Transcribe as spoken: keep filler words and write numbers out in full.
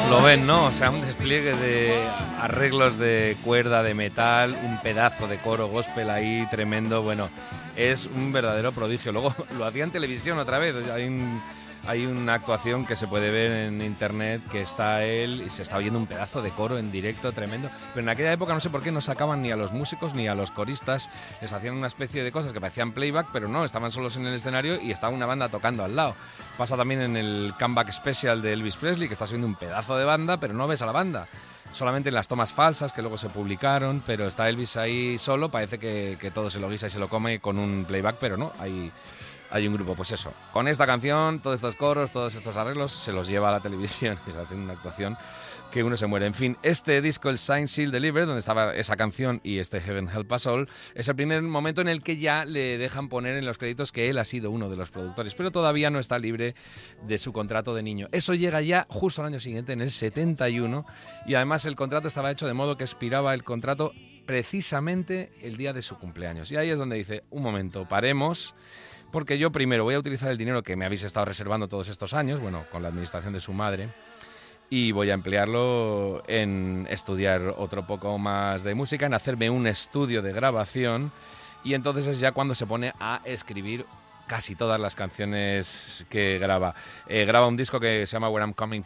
Lo ven, ¿no? O sea, un despliegue de arreglos de cuerda, de metal, un pedazo de coro gospel ahí tremendo. Bueno, es un verdadero prodigio. Luego lo hacía en televisión otra vez. Hay, un, hay una actuación que se puede ver en internet que está él y se está oyendo un pedazo de coro en directo tremendo. Pero en aquella época no sé por qué no sacaban ni a los músicos ni a los coristas. Les hacían una especie de cosas que parecían playback, pero no, estaban solos en el escenario y estaba una banda tocando al lado. Pasa también en el comeback special de Elvis Presley, que está subiendo un pedazo de banda, pero no ves a la banda. Solamente en las tomas falsas que luego se publicaron, pero está Elvis ahí solo, parece que, que todo se lo guisa y se lo come con un playback, pero no, hay, hay un grupo. Pues eso, con esta canción, todos estos coros, todos estos arreglos, se los lleva a la televisión y se hace una actuación que uno se muere. En fin, este disco, el Signed, Sealed, Delivered, donde estaba esa canción y este Heaven Help Us All, es el primer momento en el que ya le dejan poner en los créditos que él ha sido uno de los productores, pero todavía no está libre de su contrato de niño. Eso llega ya justo al año siguiente, en el setenta y uno, y además el contrato estaba hecho de modo que expiraba el contrato precisamente el día de su cumpleaños. Y ahí es donde dice, un momento, paremos, porque yo primero voy a utilizar el dinero que me habéis estado reservando todos estos años, bueno, con la administración de su madre, y voy a emplearlo en estudiar otro poco más de música, en hacerme un estudio de grabación, y entonces es ya cuando se pone a escribir casi todas las canciones que graba. Eh, graba un disco que se llama Where I'm Coming